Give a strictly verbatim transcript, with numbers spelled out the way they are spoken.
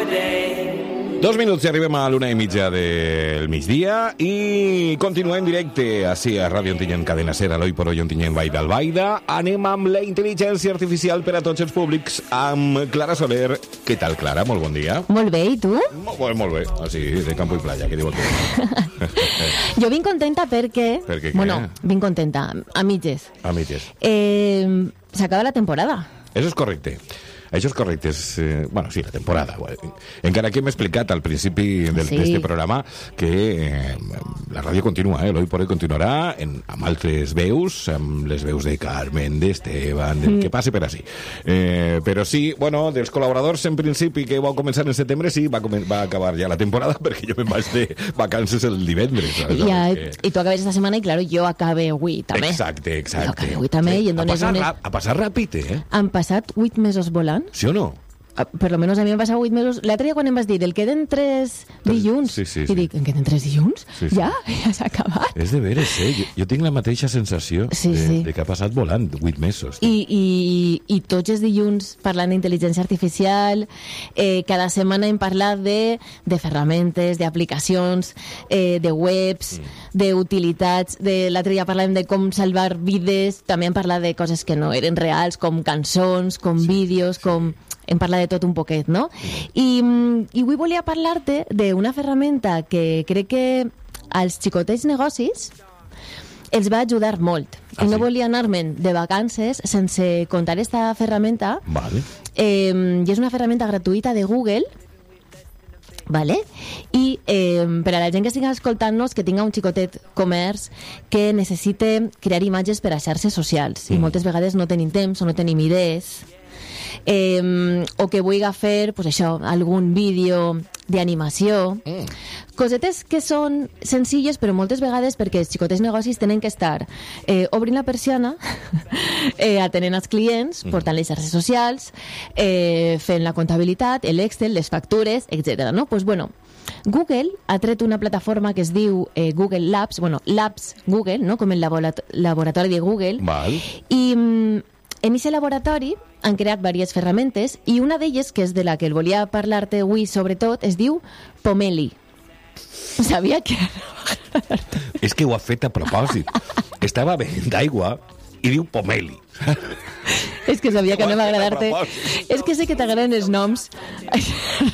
Dos minuts i arribem a l'una i mitja del migdia i continuem directe així a Ràdio Ontinyent Cadena Ser, a l'Oi por Hoy Ontinyent Vall d'Albaida. Anem amb la intel·ligència artificial per a tots els públics amb Clara Soler. Què tal, Clara? Molt bon dia. Molt bé, i tu? Molt, molt bé, així, de campo i playa, que diu el que... Jo vinc contenta perquè... Per què? Bueno, vinc contenta, a mitges. A mitges. Eh, S'acaba la temporada. Eso es correcte. Això és correcte. És, eh, bueno, sí, la temporada. Encara que hem explicat al principi del, sí. d'este programa que eh, la ràdio continua, eh? L'Oi por Hoy continuarà en, amb altres veus, amb les veus de Carmen, d'Esteban, del mm. que passi per així. Eh, però sí, bueno, dels col·laboradors en principi que va començar en setembre, sí, va, va acabar ja la temporada perquè jo me'n vaig de vacances el divendres. I, ja, que... I tu acabes esta setmana i, claro, jo acabe avui també. Exacte, exacte. Jo acabe avui també. Sí. I en ha, passat, unes... ha passat ràpid, eh? Han passat vuit mesos volant. ¿Sí o no? Per lo menos a mi em passa vuit mesos. L'altre dia quan em vas dir, el queden tres dilluns, sí, sí, sí. i dic, en queden tres dilluns? Sí, sí. Ja? Ja s'ha acabat? És de veres, eh? Jo, jo tinc la mateixa sensació sí, de, sí. de que ha passat volant vuit mesos. I, i, I tots els dilluns parlant d'intel·ligència artificial, eh, cada setmana hem parlat de, de ferramentes, d'aplicacions, eh, de webs, mm. d'utilitats. De, l'altre dia parlàvem de com salvar vides, també hem parlat de coses que no eren reals, com cançons, com sí, vídeos, sí. com... Hem parlat de tot un poquet, no? I, i avui volia parlar-te d'una ferramenta que crec que als xicotets negocis els va ajudar molt. Ah, I no sí? volia anar-me'n de vacances sense contar esta ferramenta. Vale. Eh, I és una ferramenta gratuïta de Google, vale? I eh, per a la gent que estigui escoltant-nos, que tinga un xicotet comerç que necessite crear imatges per a xarxes socials. Mm. I moltes vegades no tenim temps o no tenim idees. Eh, o que vulgui fer pues això, algun vídeo d'animació, mm. cosetes que són senzilles però moltes vegades perquè els xicotes negocis tenen que estar eh, obrint la persiana, eh, atenent els clients, mm. portant les xarxes socials, eh, fent la comptabilitat, l'Excel, les factures, etcètera. No? Pues, bueno, Google ha tret una plataforma que es diu eh, Google Labs, bueno, Labs Google, no? Com el laborat- laboratori de Google. Val. I mm, en aquest laboratori han creat diverses ferramentes i una d'elles, que és de la que el volia parlar-te avui sobretot, es diu Pomeli. Sabia que... És que ho ha fet a propòsit. Estava bevent aigua i diu Pomeli. És que sabia que no m'agradar-te. És que sé que t'agraden els noms.